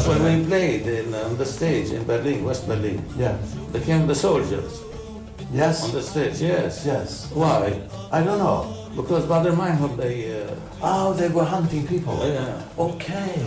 Because when we played on the stage in Berlin, West Berlin, Yeah. there came the soldiers Yes. on the stage. Yes. Yes. Why? I don't know. Because Baader Meinhof, they. Oh, they were hunting people. Yeah. Okay.